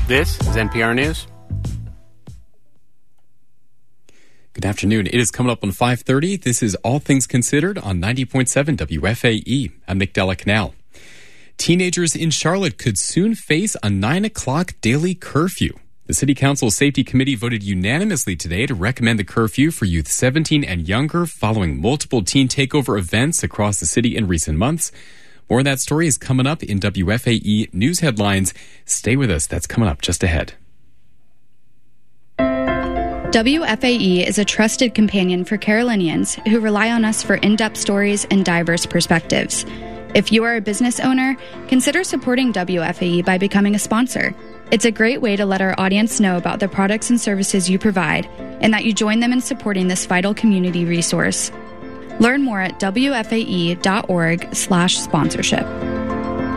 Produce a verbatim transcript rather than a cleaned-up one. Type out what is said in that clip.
This is N P R News. Good afternoon. It is coming up on five thirty. This is All Things Considered on ninety point seven W F A E. I'm Nick Della Canal. Teenagers in Charlotte could soon face a nine o'clock daily curfew. The City Council Safety Committee voted unanimously today to recommend the curfew for youth seventeen and younger following multiple teen takeover events across the city in recent months. More of that story is coming up in W F A E News Headlines. Stay with us. That's coming up just ahead. W F A E is a trusted companion for Carolinians who rely on us for in-depth stories and diverse perspectives. If you are a business owner, consider supporting W F A E by becoming a sponsor. It's a great way to let our audience know about the products and services you provide and that you join them in supporting this vital community resource. Learn more at W F A E dot org slash sponsorship.